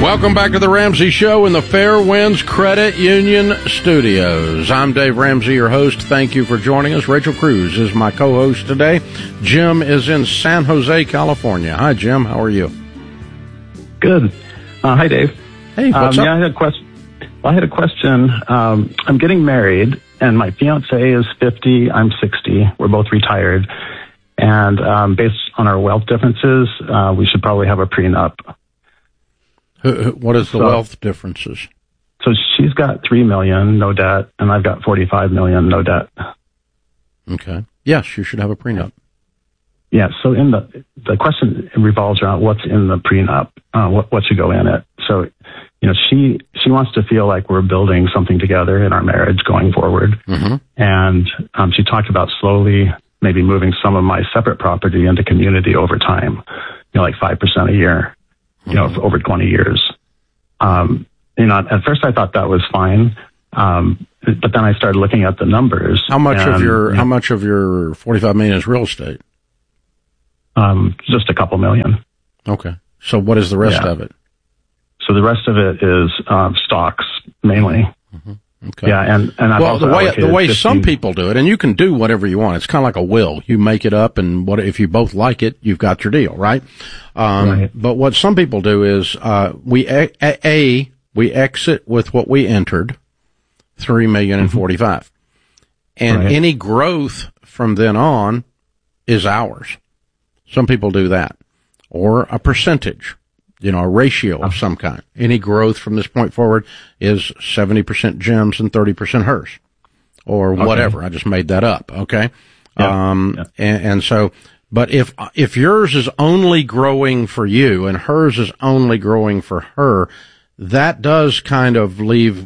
Welcome back to the Ramsey Show in the Fairwinds Credit Union Studios. I'm Dave Ramsey, your host. Thank you for joining us. Rachel Cruz is my co-host today. Jim is in San Jose, California. Hi, Jim. How are you? Good. Hi, Dave. Hey, what's up? Yeah, I had a question. I'm getting married, and my fiance is 50. I'm 60. We're both retired. And based on our wealth differences, we should probably have a prenup. What is the wealth differences? So she's got $3 million, no debt, and I've got $45 million, no debt. Okay. Yes, you should have a prenup. Yeah. So in the question revolves around what's in the prenup, what should go in it. So, you know, she wants to feel like we're building something together in our marriage going forward. Mm-hmm. And she talked about slowly maybe moving some of my separate property into community over time, you know, like 5% a year. You know, for over 20 years. You know, at first I thought that was fine. But then I started looking at the numbers. How much of your 45 million is real estate? Just a couple million. Okay. So what is the rest of it? So the rest of it is, stocks mainly. Mm-hmm. Okay. Yeah. And I've also the way some people do it, and you can do whatever you want. It's kind of like a will. You make it up, and if you both like it, you've got your deal, right? Right. But what some people do is, we exit with what we entered, $3,045,000. And any growth from then on is ours. Some people do that. Or a percentage. You know, a ratio of some kind. Any growth from this point forward is 70% Jim's and 30% hers. Or whatever. I just made that up. Okay. Yeah. And so, but if yours is only growing for you and hers is only growing for her, that does kind of leave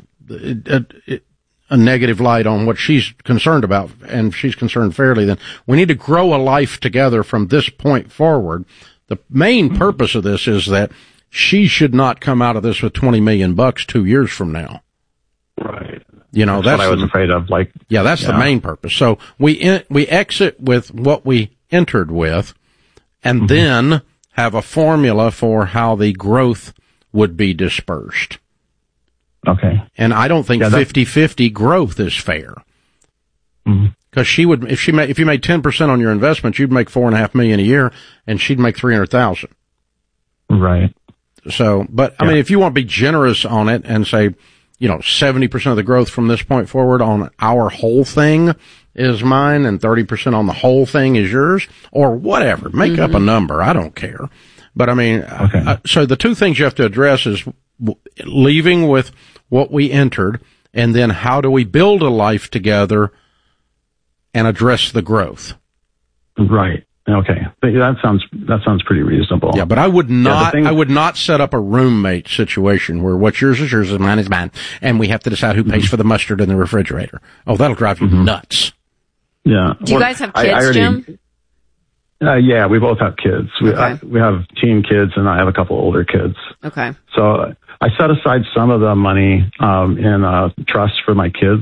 a negative light on what she's concerned about. And if she's concerned fairly, then we need to grow a life together from this point forward. The main purpose of this is that she should not come out of this with $20 million 2 years from now. Right. You know, that's what I was afraid of. That's the main purpose. So we exit with what we entered with, and then have a formula for how the growth would be dispersed. Okay. And I don't think 50-50 growth is fair. Because she would, if you made 10% on your investment, you'd make $4.5 million a year, and she'd make $300,000. Right. So, but I mean, if you want to be generous on it and say, you know, 70% of the growth from this point forward on our whole thing is mine, and 30% on the whole thing is yours, or whatever, make up a number. I don't care. But I mean, so the two things you have to address is leaving with what we entered, and then how do we build a life together and address the growth. Right. Okay. But that sounds pretty reasonable. Yeah, but I would not set up a roommate situation where what's yours is yours and mine is mine, and we have to decide who pays for the mustard in the refrigerator. Oh, that'll drive you nuts. Yeah. Do you guys have kids, Jim? Yeah, we both have kids. We have teen kids, and I have a couple older kids. Okay. So I set aside some of the money in a trust for my kids.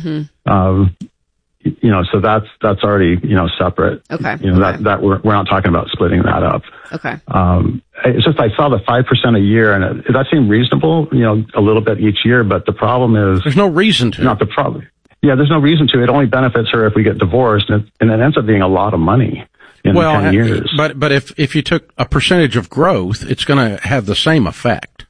You know, so that's already, you know, separate. Okay. You know, that we're not talking about splitting that up. Okay. It's just, I saw the 5% a year, and that seemed reasonable, you know, a little bit each year, but the problem is. There's no reason to. Not the problem. Yeah, there's no reason to. It only benefits her if we get divorced, and it ends up being a lot of money in 10 years. But if you took a percentage of growth, it's going to have the same effect.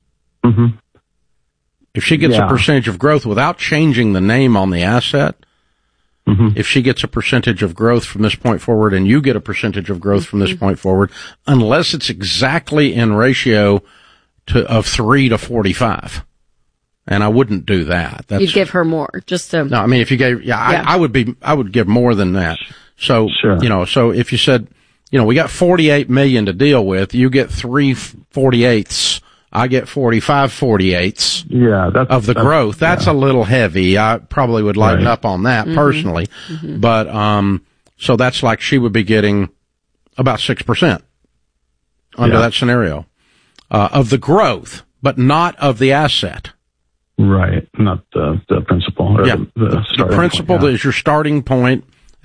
If she gets a percentage of growth without changing the name on the asset, if she gets a percentage of growth from this point forward and you get a percentage of growth from this point forward, unless it's exactly in ratio of 3 to 45. And I wouldn't do that. You'd give her more, just to. No, I mean, if you gave, I would give more than that. So, you know, so if you said, you know, we got 48 million to deal with, you get 3/48. I get 45/48 of the growth. That's a little heavy. I probably would lighten up on that personally. But, so that's like she would be getting about 6% under that scenario, of the growth, but not of the asset. Right. Not the principal. Or the principal is your starting point,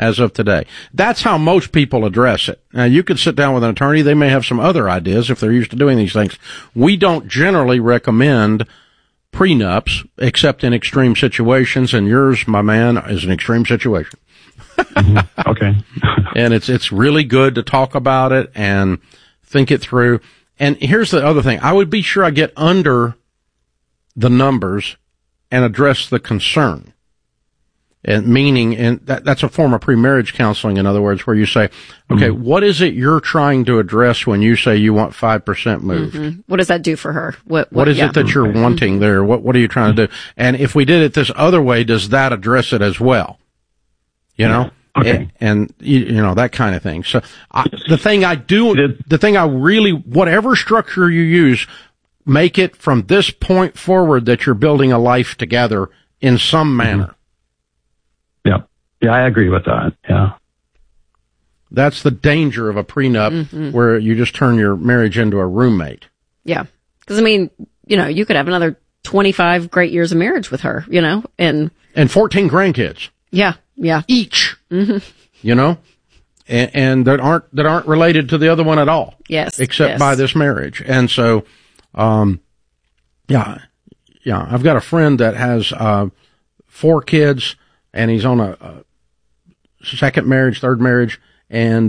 as of today. That's how most people address it. Now, you could sit down with an attorney. They may have some other ideas if they're used to doing these things. We don't generally recommend prenups except in extreme situations, and yours, my man, is an extreme situation. Okay. And it's really good to talk about it and think it through. And here's the other thing. I would be sure I get under the numbers and address the concern. And meaning, and that's a form of pre-marriage counseling, in other words, where you say, okay, what is it you're trying to address when you say you want 5% moved? What does that do for her? What is it that you're wanting there? What are you trying to do? And if we did it this other way, does that address it as well? You know? Okay. And you know, that kind of thing. So the thing I really, whatever structure you use, make it from this point forward that you're building a life together in some manner. Yeah, I agree with that. Yeah. That's the danger of a prenup where you just turn your marriage into a roommate. Yeah. Because, I mean, you know, you could have another 25 great years of marriage with her, you know, and 14 grandkids. Yeah. Yeah. Each. You know, and that aren't related to the other one at all. Yes. Except by this marriage. And so, yeah, I've got a friend that has, 4 kids, and he's on a second marriage, third marriage, and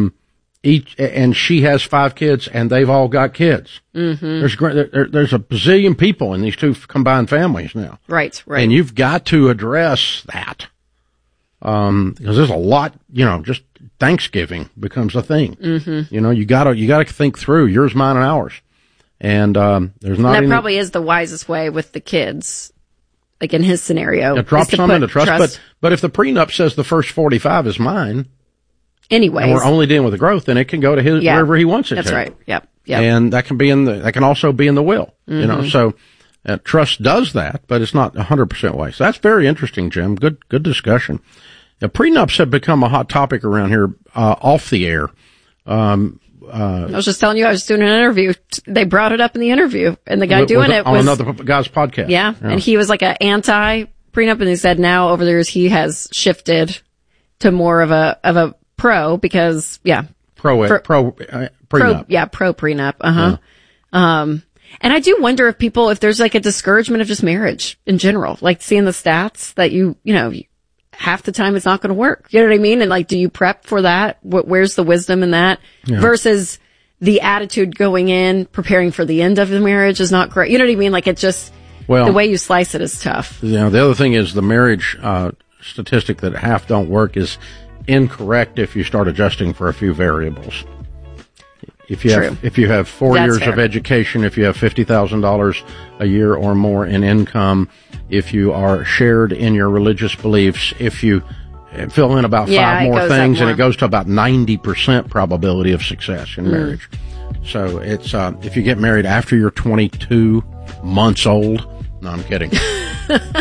she has 5 kids, and they've all got kids. There's a bazillion people in these 2 combined families now. Right. And you've got to address that. Because there's a lot, you know, just Thanksgiving becomes a thing. You know, you gotta think through yours, mine, and ours. And, there's not that probably is the wisest way with the kids. Like in his scenario. Yeah, drop some into trust. But if the prenup says the first 45 is mine. Anyways. And we're only dealing with the growth, then it can go to his, wherever he wants it That's to. right. Yep. And that can also be in the will, you know, so, trust does that, but it's not 100% wise. So that's very interesting, Jim. Good discussion. Now, prenups have become a hot topic around here, off the air. I was just telling you, I was doing an interview. They brought it up in the interview, and the guy doing it was on another guy's podcast. Yeah, and he was like an anti-prenup, and he said now over the years he has shifted to more of a pro because pro prenup. Pro prenup. And I do wonder if there's like a discouragement of just marriage in general, like seeing the stats that you know. Half the time it's not going to work. You know what I mean? And like, do you prep for that? Where's the wisdom in that? Versus the attitude going in, preparing for the end of the marriage is not great. You know what I mean? Like it just, the way you slice it is tough. You know, the other thing is the marriage, statistic that half don't work is incorrect if you start adjusting for a few variables. If you have 4 years of education, if you have $50,000 a year or more in income, if you are shared in your religious beliefs, if you fill in about 5 more things, and it goes to about 90% probability of success in marriage. So it's, if you get married after you're 22 months old, no, I'm kidding.